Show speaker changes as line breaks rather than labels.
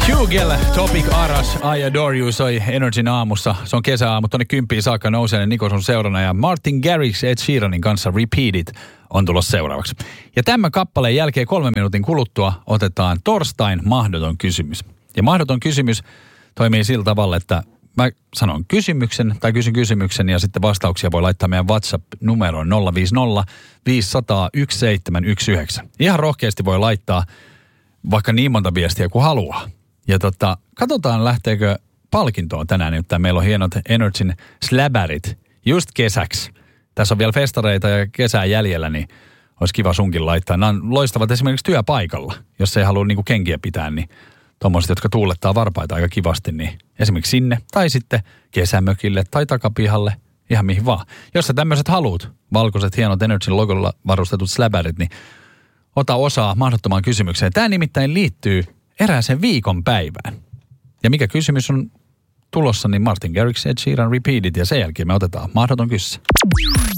Hugel, Topic Aras, I Adore You soi Energyn aamussa. Se on kesäaamu, tonne 10 saakka nousee Niko sun seurana. Ja Martin Garrix Ed Sheeranin kanssa Repeat It on tulossa seuraavaksi. Ja tämän kappaleen jälkeen 3 minuutin kuluttua otetaan torstain mahdoton kysymys. Ja mahdoton kysymys toimii sillä tavalla, että mä sanon kysymyksen tai kysyn kysymyksen ja sitten vastauksia voi laittaa meidän WhatsApp-numeroon 050 500 1719. Ihan rohkeasti voi laittaa vaikka niin monta viestiä kuin haluaa. Ja katsotaan lähteekö palkintoa tänään, nyt meillä on hienot Energyn släbärit just kesäksi. Tässä on vielä festareita ja kesää jäljellä, niin olisi kiva sunkin laittaa. Nämä on loistavat esimerkiksi työpaikalla, jos ei halua niinku kenkiä pitää, niin tuommoiset, jotka tuulettaa varpaita aika kivasti, niin esimerkiksi sinne tai sitten kesämökille tai takapihalle, ihan mihin vaan. Jos sä tämmöiset haluut, valkoiset hienot Energyn logolla varustetut släbärit, niin ota osaa mahdottomaan kysymykseen. Tämä nimittäin liittyy erääseen viikonpäivään. Ja mikä kysymys on tulossa, niin Martin Garrix, Ed Sheeran, Repeat It, ja sen jälkeen me otetaan mahdoton kyssä.